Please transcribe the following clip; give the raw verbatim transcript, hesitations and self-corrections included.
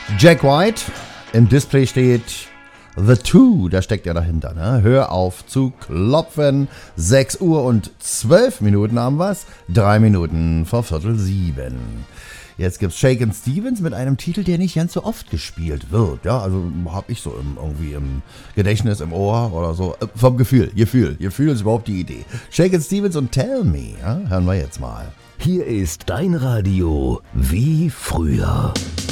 Jack White, im Display steht The Two, da steckt er dahinter, ne? Hör auf zu klopfen. sechs Uhr und zwölf Minuten haben wir's. Drei Minuten vor Viertel sieben. Jetzt gibt's Shakin' Stevens mit einem Titel, der nicht ganz so oft gespielt wird. Ja, also hab ich so im, irgendwie im Gedächtnis, im Ohr oder so. Äh, vom Gefühl, Gefühl, Gefühl ist überhaupt die Idee. Shakin' Stevens und Tell Me, ja? Hören wir jetzt mal. Hier ist dein Radio wie früher.